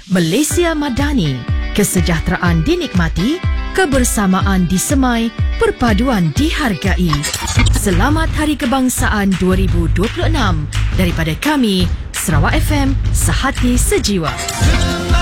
Malaysia Madani, kesejahteraan dinikmati, kebersamaan disemai, perpaduan dihargai. Selamat Hari Kebangsaan 2026 daripada kami, Sarawak FM, sehati sejiwa.